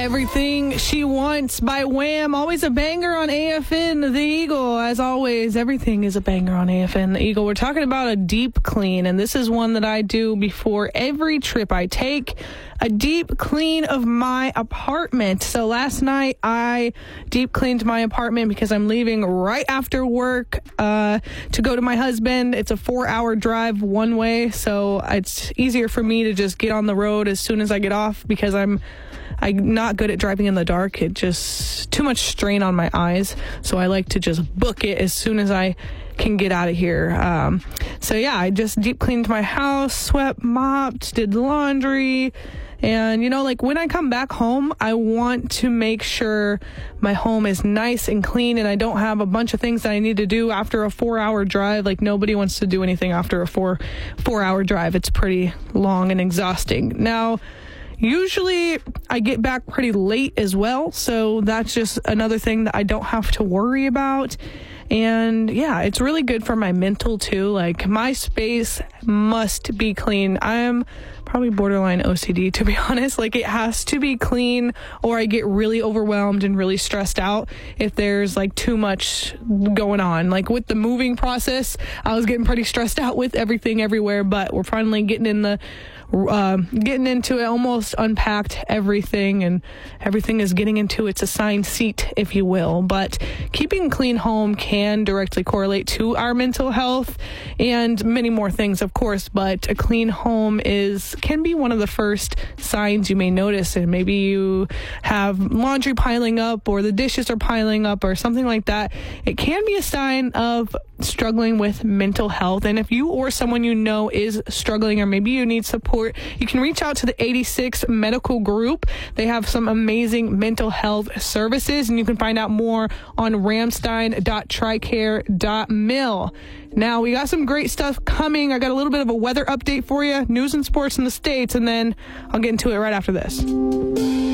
Everything She Wants by Wham. Always a banger on AFN, The Eagle. As always, everything is a banger on AFN, The Eagle. We're talking about a deep clean, and this is one that I do before every trip I take. A deep clean of my apartment. So last night I deep cleaned my apartment because I'm leaving right after work to go to my husband. It's a 4-hour drive one way, so it's easier for me to just get on the road as soon as I get off because I'm not good at driving in the dark. It just too much strain on my eyes, so I like to just book it as soon as I can get out of here. So yeah, I just deep cleaned my house, swept, mopped, did laundry. And, you know, like when I come back home, I want to make sure my home is nice and clean and I don't have a bunch of things that I need to do after a 4-hour drive. Like nobody wants to do anything after a four-hour drive. It's pretty long and exhausting. Now, usually I get back pretty late as well. So that's just another thing that I don't have to worry about. And yeah, it's really good for my mental too. Like my space must be clean. I'm probably borderline OCD, to be honest. Like it has to be clean or I get really overwhelmed and really stressed out if there's like too much going on. Like with the moving process, I was getting pretty stressed out with everything everywhere, but we're finally getting into it, almost unpacked everything, and everything is getting into its assigned seat, if you will. But keeping a clean home can directly correlate to our mental health and many more things, of course, but a clean home can be one of the first signs you may notice. And maybe you have laundry piling up or the dishes are piling up or something like that. It can be a sign of struggling with mental health. And if you or someone you know is struggling, or maybe you need support, you can reach out to the 86 Medical Group. They have some amazing mental health services, and you can find out more on ramstein.tricare.mil. Now, we got some great stuff coming. I got a little bit of a weather update for you, news and sports in the States, and then I'll get into it right after this.